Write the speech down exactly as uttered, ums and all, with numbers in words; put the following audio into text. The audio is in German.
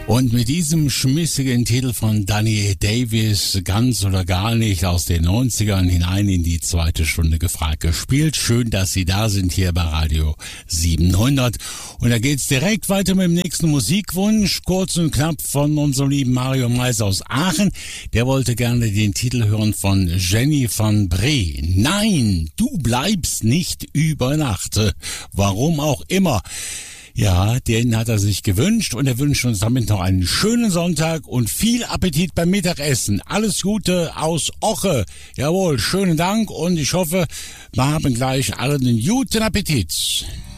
Und mit diesem schmissigen Titel von Danny Davis, ganz oder gar nicht, aus den neunzigern hinein in die zweite Stunde gefragt gespielt. Schön, dass Sie da sind hier bei Radio siebenhundert. Und da geht's direkt weiter mit dem nächsten Musikwunsch, kurz und knapp von unserem lieben Mario Mais aus Aachen. Der wollte gerne den Titel hören von Jenny van Bree. Nein, du bleibst nicht über Nacht. Warum auch immer. Ja, den hat er sich gewünscht und er wünscht uns damit noch einen schönen Sonntag und viel Appetit beim Mittagessen. Alles Gute aus Oche. Jawohl, schönen Dank und ich hoffe, wir haben gleich alle einen guten Appetit.